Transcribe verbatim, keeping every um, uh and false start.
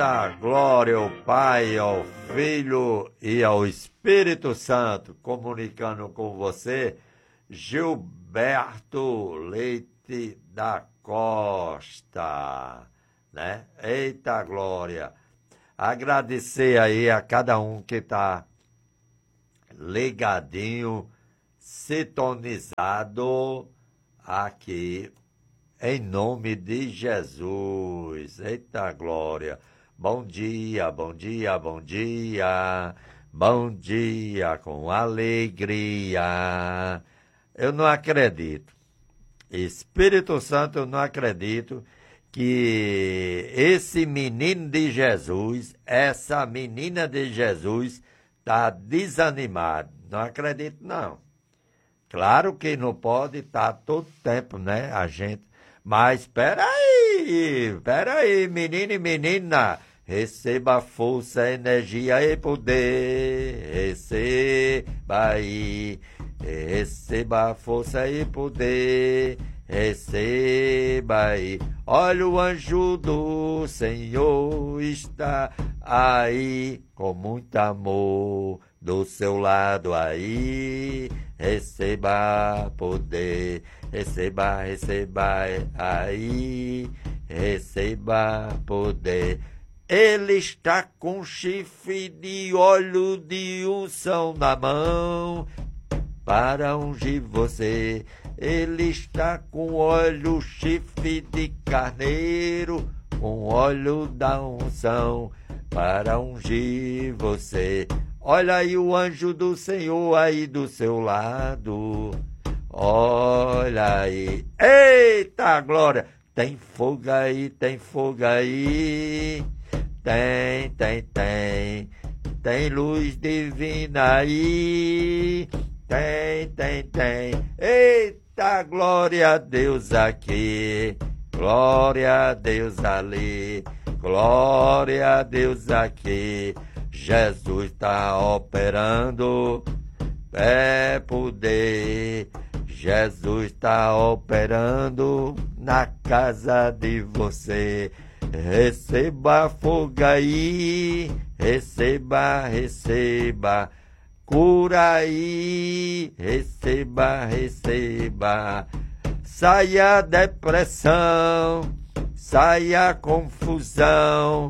A glória ao Pai, ao Filho e ao Espírito Santo, comunicando com você, Gilberto Leite da Costa, né? Eita glória! Agradecer aí a cada um que está ligadinho, sintonizado aqui, em nome de Jesus. Eita glória! Bom dia, bom dia, bom dia, bom dia com alegria. Eu não acredito, Espírito Santo, eu não acredito que esse menino de Jesus, essa menina de Jesus, está desanimado. Não acredito, não. Claro que não pode estar todo tempo, né, a gente. Mas espera aí, espera aí, menino e menina. Receba força, energia e poder, receba aí, receba força e poder, receba aí. Olha, o anjo do Senhor está aí, com muito amor, do seu lado aí, receba poder, receba, receba aí, receba poder. Ele está com chifre de óleo de unção na mão para ungir você. Ele está com óleo, chifre de carneiro, com óleo da unção para ungir você. Olha aí o anjo do Senhor aí do seu lado. Olha aí. Eita glória! Tem fogo aí, tem fogo aí. Tem, tem, tem, tem luz divina aí, tem, tem, tem, eita, glória a Deus aqui, glória a Deus ali, glória a Deus aqui, Jesus está operando, é poder, Jesus está operando na casa de você. Receba fogo aí, receba, receba, cura aí, receba, receba, saia a depressão, saia a confusão,